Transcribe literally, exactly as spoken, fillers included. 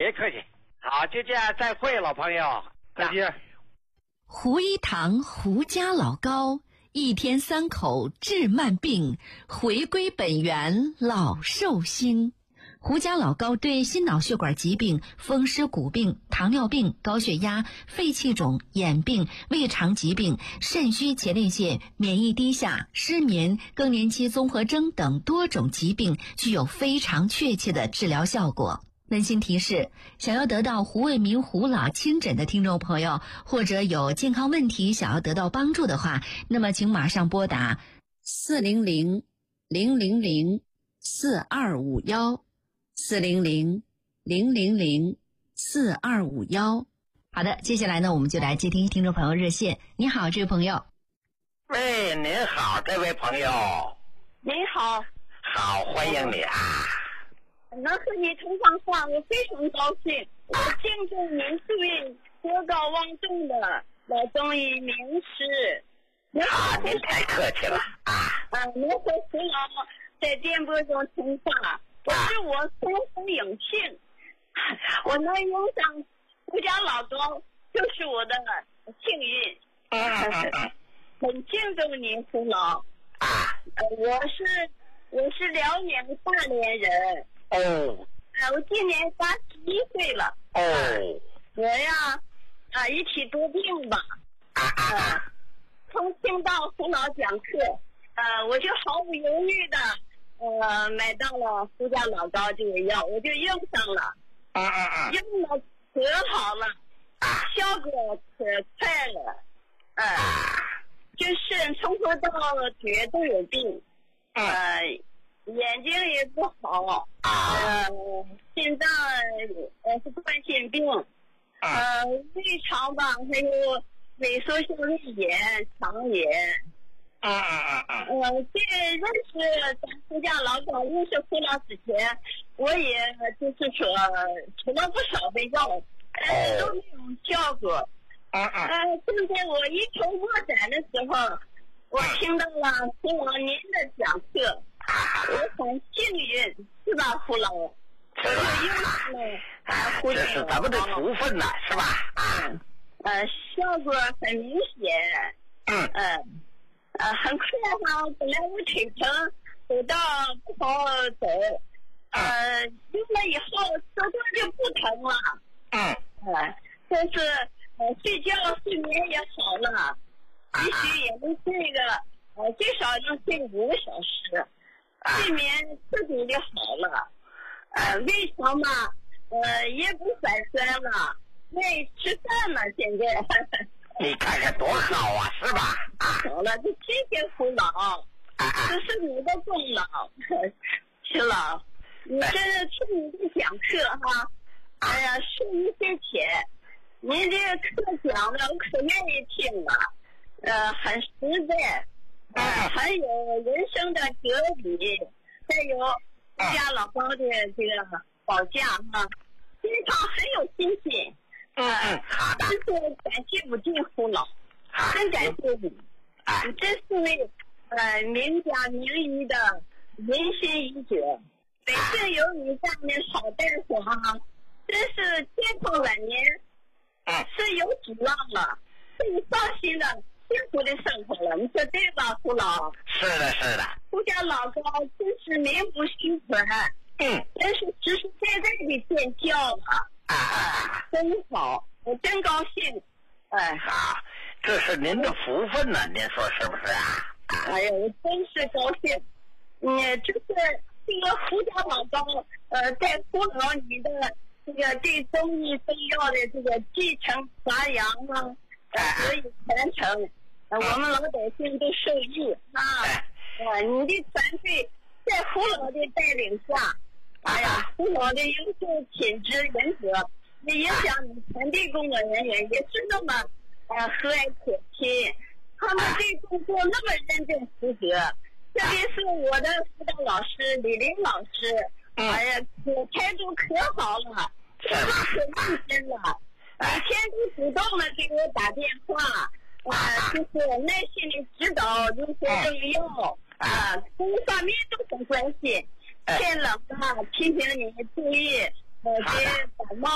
别客气。好，就这样，再会，老朋友， 再见。 胡一堂胡家老高，一天三口治慢病，回归本源老寿星。胡家老高对心脑血管疾病、风湿骨病、糖尿病、高血压、肺气肿、眼病、胃肠疾病、肾虚前列腺、免疫低下、失眠、更年期综合征等多种疾病具有非常确切的治疗效果。温馨提示，想要得到胡卫民胡老亲诊的听众朋友，或者有健康问题想要得到帮助的话，那么请马上拨打四零零零零零四二五幺四零零零零零四二五幺。好的，接下来呢，我们就来接听听众朋友热线。你好，这位朋友。 喂，您好，这位朋友。 您好。 好，欢迎你啊。 能和你通上话，我非常高兴。我敬祝您这位德高望重的老中医名师。 啊，您太客气了啊！ 啊，能和胡老在电波中通话，我是我三生有幸。我能拥上胡家老高，就是我的幸运。 嗯嗯嗯。 很敬重您，胡老。 啊。 呃，我是我是辽宁大连人。 哦， 呃，我今年八十一岁了。 哦， 我呀，啊，一起多病吧。 啊啊！ 从听到胡老讲课，呃，我就毫不犹豫的，呃，买到了胡家老高这个药，我就用上了。 啊啊啊！ 用了可好了，效果可快了。呃，就是从头到脚都有病。呃。眼睛也不好，呃，心脏呃是冠心病，呃，胃肠吧还有萎缩性胃炎、肠炎。 啊啊啊啊！ 呃，在认识咱胡家老高、认识胡老之前，我也就是说吃了不少的药，但是都没有效果。 啊啊！ 呃，现在我一筹莫展的时候，我听到了胡老您的讲课。我很幸运，是吧，胡老？ 是吧？啊，这是咱们的福分呐，是吧？啊， 呃，效果很明显。 嗯。 呃，呃，很快哈，本来我腿疼，走道不好走，呃，用了以后走道就不疼了。 嗯。 呃，但是呃，睡觉睡眠也好了，必须也能睡个呃，最少能睡五个小时。睡眠彻底的好了，呃，胃肠嘛，呃，也不反酸了，愿意吃饭了。现在， 你看看多好啊，是吧？ 好了，这谢谢胡老，这是你的功劳，徐老，你这听你的讲课哈，哎呀，受益匪浅，您这个课讲的我可愿意听了，呃，很实在。呃，还有人生的哲理，还有胡家老高的这个保驾哈，经常很有信心。 嗯嗯，好的。 真是感谢不尽胡老，真感谢你，你真是位呃名家名医的人心医者。北京有你这样的好大夫哈，真是健康晚年，是有指望了，可以放心的。幸福的生活了，你说对吧，胡老？ 是的，是的。 胡家老高真是名不虚传， 嗯， 真是实实在在的见效了。 啊啊！ 真好，我真高兴。哎， 好，这是您的福分呢，您说是不是啊？ 哎呀，我真是高兴。嗯，就是这个胡家老高，呃，在胡老你的这个对中医中药的这个继承发扬啊。得以传承，呃，我们老百姓都受益啊！呃，你的团队在胡老的带领下，哎呀，胡老的优秀品质人格，也影响你团队工作人员也是那么呃和蔼可亲，他们对工作那么认真负责，特别是我的辅导老师李林老师，哎呀，态度可好了，可可认真了。每天都主动的给我打电话，啊、呃，就是耐心的指导如何用药，啊、呃，各方面都很关心。天冷了，提醒你注意，呃，别感冒。